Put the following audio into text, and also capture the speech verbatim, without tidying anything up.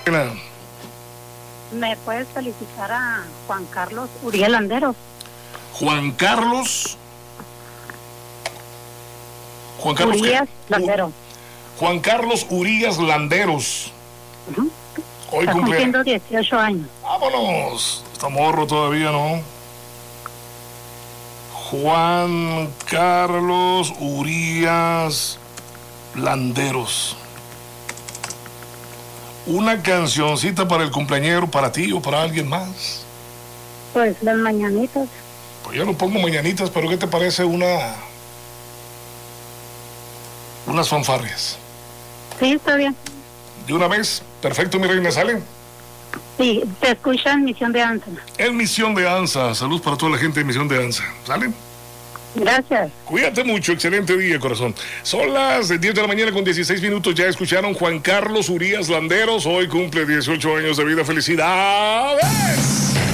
¿Me puedes felicitar a Juan Carlos Uriel Landeros? Juan Carlos. Juan Carlos Urias Landeros. Juan Carlos Urias Landeros. Uh-huh. Hoy Está cumple... cumpliendo dieciocho años. Vámonos. Está morro todavía, ¿no? Juan Carlos Urias Landeros. Una cancioncita para el cumpleañero, para ti o para alguien más. Pues las mañanitas. Pues yo no pongo mañanitas, pero ¿qué te parece una... unas fanfarrias? Sí, está bien. ¿De una vez? Perfecto, mi reina, ¿sale? Sí, te escucha en Misión de Anza. En Misión de Anza. Salud para toda la gente de Misión de Anza. ¿Sale? Gracias. Cuídate mucho, excelente día, corazón. Son las diez de la mañana con dieciséis minutos. Ya escucharon Juan Carlos Urias Landeros. Hoy cumple dieciocho años de vida. ¡Felicidades!